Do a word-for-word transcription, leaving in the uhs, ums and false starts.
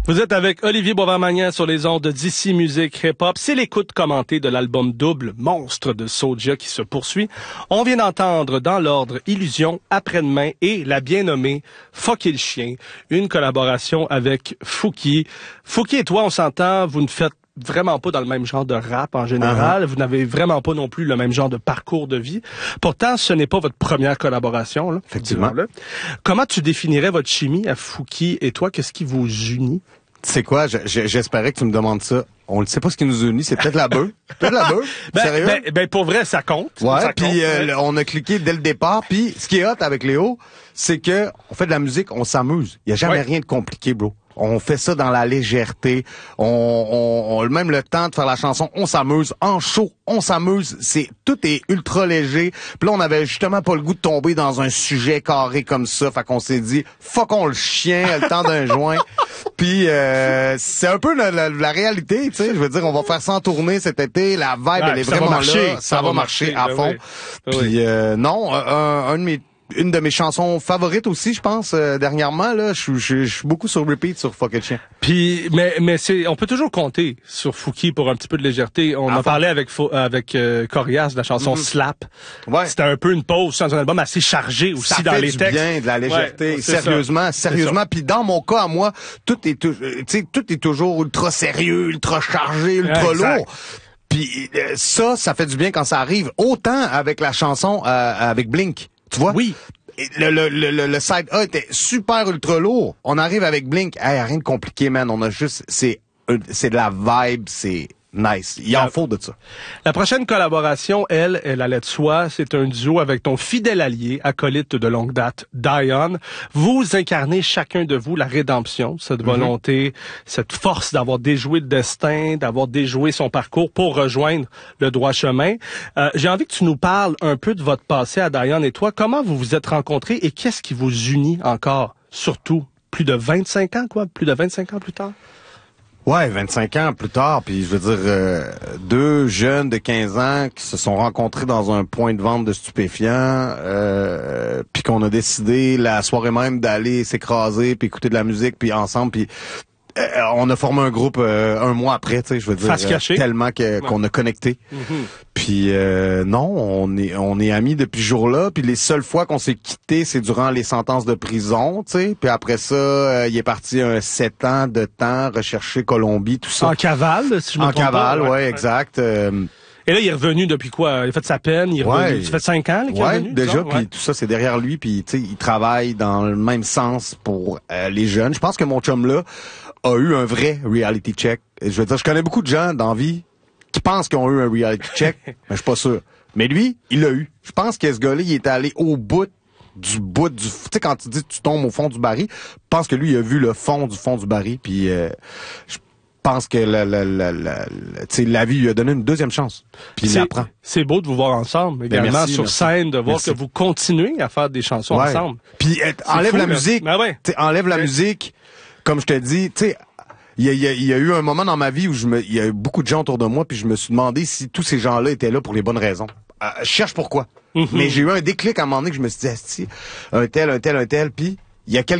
Vous êtes avec Olivier Boisvert-Magnan sur les ondes d'ici Musique Hip-Hop. C'est l'écoute commentée de l'album double Monstre de Soulja qui se poursuit. On vient d'entendre dans l'ordre Illusion, Après-demain et la bien nommée Fucker le chien, une collaboration avec Fouki. Fouki et toi, on s'entend, vous ne faites vraiment pas dans le même genre de rap en général. Uh-huh. Vous n'avez vraiment pas non plus le même genre de parcours de vie. Pourtant, ce n'est pas votre première collaboration, là. Effectivement. Comment tu définirais votre chimie à Fouki et toi? Qu'est-ce qui vous unit? C'est quoi? J'espérais que tu me demandes ça. On ne sait pas ce qui nous unit, c'est peut-être la bœuf. Peut-être la bœuf. ben, Sérieux? Ben, ben, pour vrai, ça compte. Ouais, puis euh, on a cliqué dès le départ. Puis ce qui est hot avec Léo, c'est que on fait de la musique, on s'amuse. Il y a jamais ouais. rien de compliqué, bro. On fait ça dans la légèreté. On, on, on même le temps de faire la chanson, on s'amuse. En show, on s'amuse. C'est tout est ultra léger. Puis là, on avait justement pas le goût de tomber dans un sujet carré comme ça. Fait qu'on s'est dit, fuckons le chien, le temps d'un joint. Puis euh, c'est un peu la, la, la réalité, tu sais. Je veux dire, on va faire ça en tournée cet été. La vibe, ouais, elle est vraiment là. Ça, ça va marcher, marcher à fond. Oui. Puis oui. euh, non, un, un de mes Une de mes chansons favorites aussi, je pense, euh, dernièrement, là, je suis beaucoup sur repeat sur Fuck It Chien. Puis, mais, mais c'est, on peut toujours compter sur Fouki pour un petit peu de légèreté. On ah, a parlé avec, avec, euh, Corias de la chanson mm-hmm. Slap. Ouais. C'était un peu une pause dans un album assez chargé aussi ça dans fait les du textes. bien, de la légèreté. Ouais, sérieusement, ça. sérieusement. Puis dans mon cas, à moi, tout est, tu sais, tout est toujours ultra sérieux, ultra chargé, ultra ouais, lourd. Puis euh, ça, ça fait du bien quand ça arrive. Autant avec la chanson, euh, avec Blink. Tu vois? Oui. Le, le, le, le side A était super ultra lourd. On arrive avec Blink. Hey, rien de compliqué, man. On a juste, c'est, c'est de la vibe, c'est nice. Il en faut de ça. La prochaine collaboration, elle, elle allait de soi. C'est un duo avec ton fidèle allié, acolyte de longue date, Dion. Vous incarnez chacun de vous la rédemption, cette volonté, mm-hmm. cette force d'avoir déjoué le destin, d'avoir déjoué son parcours pour rejoindre le droit chemin. Euh, j'ai envie que tu nous parles un peu de votre passé à Dion et toi. Comment vous vous êtes rencontrés et qu'est-ce qui vous unit encore? Surtout, plus de vingt-cinq ans, quoi? Plus de vingt-cinq ans plus tard? Ouais, vingt-cinq ans plus tard, puis je veux dire, euh, deux jeunes de quinze ans qui se sont rencontrés dans un point de vente de stupéfiants, euh, puis qu'on a décidé la soirée même d'aller s'écraser, puis écouter de la musique, puis ensemble, puis euh, on a formé un groupe euh, un mois après, tu sais, je veux dire, Face cachée. Euh, tellement que, qu'on a connecté. Mm-hmm. Puis euh, non, on est on est amis depuis ce jour-là. Puis les seules fois qu'on s'est quittés, c'est durant les sentences de prison, tu sais. Puis après ça, euh, il est parti un sept ans de temps rechercher Colombie, tout ça. En cavale, si je me En trompe cavale, pas. ouais, ouais, exact. Euh, Et là, il est revenu depuis quoi? Il a fait sa peine, il est ouais. revenu. Ça fait cinq ans, là, qu'il ouais, est revenu? déjà, puis ouais. tout ça, c'est derrière lui. Puis tu sais, il travaille dans le même sens pour euh, les jeunes. Je pense que mon chum-là a eu un vrai reality check. Je veux dire, je connais beaucoup de gens dans la vie qui pensent qu'ils ont eu un reality check, mais je suis pas sûr. Mais lui, il l'a eu. Je pense que ce gars-là, il est allé au bout du bout du... Tu sais, quand tu dis que tu tombes au fond du baril, je pense que lui, il a vu le fond du fond du baril, puis euh, je pense que la, la, la, la, la vie lui a donné une deuxième chance, puis il l'apprend. C'est beau de vous voir ensemble, également ben merci, sur merci. scène, de voir merci. que vous continuez à faire des chansons ouais. ensemble. Puis enlève fou, la là. musique, ben ouais. enlève la ouais. musique, comme je te dis, tu sais... Il y, a, il, y a, il y a eu un moment dans ma vie où je me, il y a eu beaucoup de gens autour de moi, puis je me suis demandé si tous ces gens-là étaient là pour les bonnes raisons. Euh, je cherche pourquoi. Mm-hmm. Mais j'ai eu un déclic à un moment donné que je me suis dit, asti, un tel, un tel, un tel, puis il y a quelqu'un